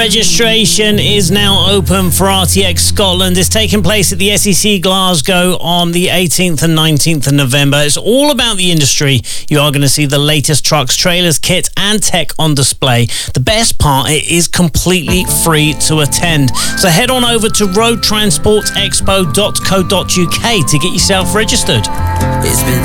Registration is now open for RTX Scotland. It's taking place at the SEC Glasgow on the 18th and 19th of November. It's all about the industry. You are going to see the latest trucks, trailers, kit and tech on display. The best part, it is completely free to attend. So head on over to roadtransportexpo.co.uk to get yourself registered. It's been